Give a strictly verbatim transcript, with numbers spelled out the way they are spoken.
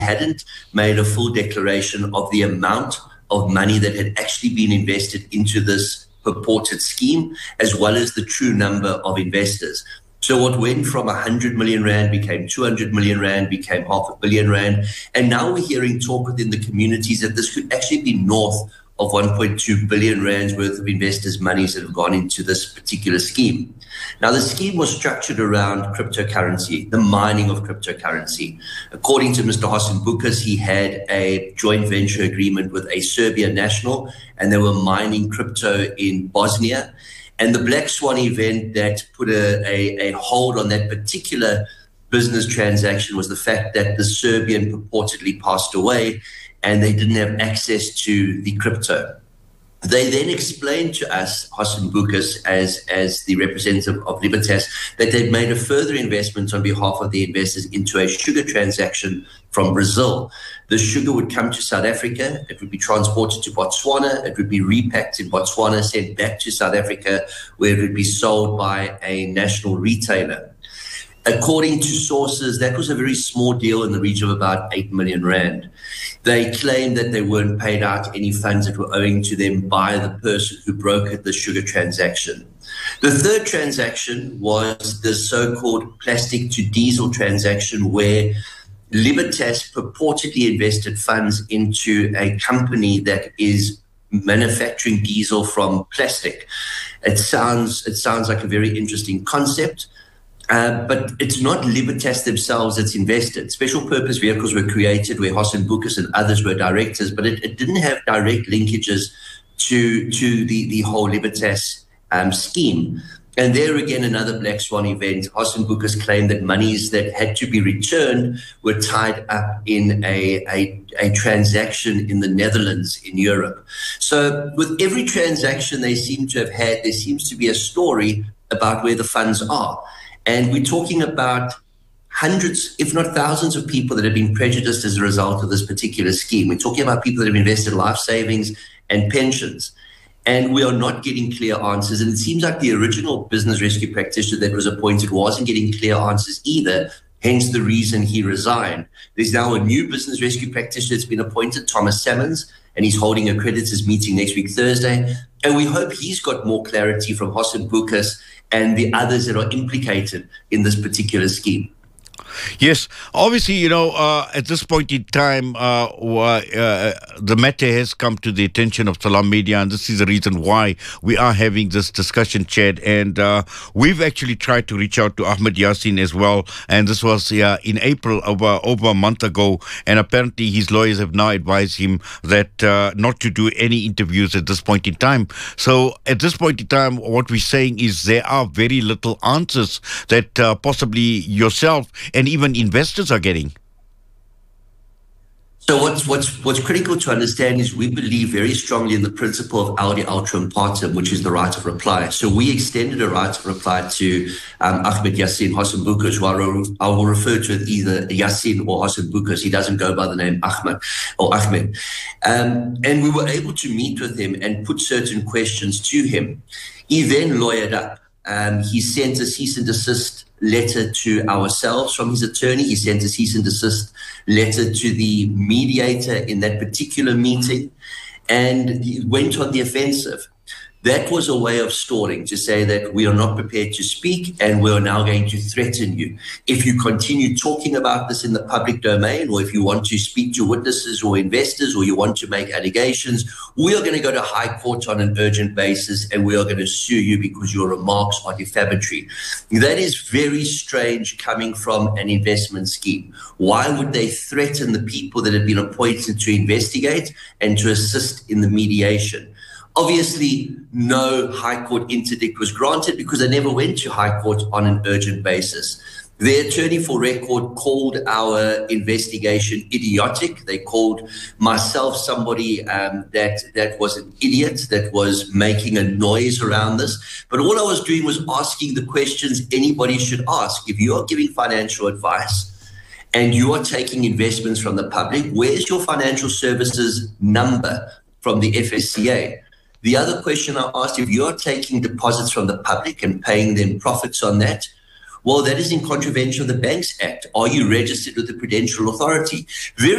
hadn't made a full declaration of the amount of money that had actually been invested into this purported scheme, as well as the true number of investors. So what went from one hundred million rand became two hundred million rand, became half a billion rand. And now we're hearing talk within the communities that this could actually be north of one point two billion rands worth of investors' monies that have gone into this particular scheme. Now, the scheme was structured around cryptocurrency, the mining of cryptocurrency. According to Mister Hasan Bukas, he had a joint venture agreement with a Serbian national, and they were mining crypto in Bosnia. And the Black Swan event that put a, a, a hold on that particular business transaction was the fact that the Serbian purportedly passed away and they didn't have access to the crypto. They then explained to us, Hasan Bukas, as, as the representative of Libertas, that they'd made a further investment on behalf of the investors into a sugar transaction from Brazil. The sugar would come to South Africa, it would be transported to Botswana, it would be repacked in Botswana, sent back to South Africa, where it would be sold by a national retailer. According to sources, that was a very small deal in the region of about eight million rand. They claimed that they weren't paid out any funds that were owing to them by the person who brokered the sugar transaction. The third transaction was the so-called plastic to diesel transaction, where Libertas purportedly invested funds into a company that is manufacturing diesel from plastic. It sounds, it sounds like a very interesting concept. Uh, but it's not Libertas themselves that's invested. Special purpose vehicles were created where Hasan Bukas and others were directors, but it, it didn't have direct linkages to, to the, the whole Libertas um, scheme. And there again, another Black Swan event. Hasan Bukas claimed that monies that had to be returned were tied up in a, a, a transaction in the Netherlands in Europe. So with every transaction they seem to have had, there seems to be a story about where the funds are. And we're talking about hundreds, if not thousands of people that have been prejudiced as a result of this particular scheme. We're talking about people that have invested life savings and pensions. And we are not getting clear answers. And it seems like the original business rescue practitioner that was appointed wasn't getting clear answers either, hence the reason he resigned. There's now a new business rescue practitioner that's been appointed, Thomas Salmons, and he's holding a creditors meeting next week, Thursday. And we hope he's got more clarity from Hasan Bukas and the others that are implicated in this particular scheme. Yes, obviously, you know, uh, at this point in time, uh, uh, the matter has come to the attention of Salam Media, and this is the reason why we are having this discussion, Chad. And uh, we've actually tried to reach out to Ahmed Yassin as well, and this was uh, in April, over, over a month ago, and apparently his lawyers have now advised him that uh, not to do any interviews at this point in time. So at this point in time, what we're saying is there are very little answers that uh, possibly yourself and even investors are getting. So what's what's what's critical to understand is we believe very strongly in the principle of audi alteram partem, which is the right of reply. So we extended a right of reply to um, Ahmed Yassin Hasan Bukas, who I will, I will refer to as either Yassin or Hasan Bukas. He doesn't go by the name Ahmed or Ahmed. Um, and we were able to meet with him and put certain questions to him. He then lawyered up. Um, he sent a cease and desist letter to ourselves from his attorney. He sent a cease and desist letter to the mediator in that particular meeting, and he went on the offensive. That was a way of stalling, to say that we are not prepared to speak and we are now going to threaten you. If you continue talking about this in the public domain, or if you want to speak to witnesses or investors, or you want to make allegations, we are going to go to high court on an urgent basis and we are going to sue you because your remarks are defamatory. That is very strange coming from an investment scheme. Why would they threaten the people that have been appointed to investigate and to assist in the mediation? Obviously, no High Court interdict was granted because they never went to High Court on an urgent basis. The attorney for record called our investigation idiotic. They called myself somebody um, that, that was an idiot, that was making a noise around this. But all I was doing was asking the questions anybody should ask. If you are giving financial advice and you are taking investments from the public, where's your financial services number from the F S C A? The other question I asked, if you're taking deposits from the public and paying them profits on that, Well, that is in contravention of the Banks Act. Are you registered with the Prudential Authority? Very